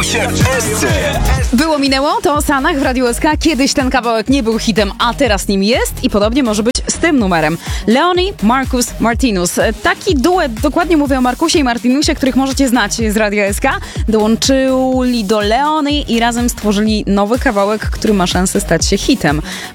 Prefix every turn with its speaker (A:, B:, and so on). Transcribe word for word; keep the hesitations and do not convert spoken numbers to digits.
A: się w S C.
B: Było minęło, to o Sanach w Radiu S K. Kiedyś ten kawałek nie był hitem, a teraz nim jest i podobnie może być z tym numerem. Leoni, Marcus, Martinus. Taki duet, dokładnie mówię o Markusie i Martinusie, których możecie znać z Radia S K. Dołączyli do Leoni i razem stworzyli nowy kawałek, który ma szansę stać się hitem.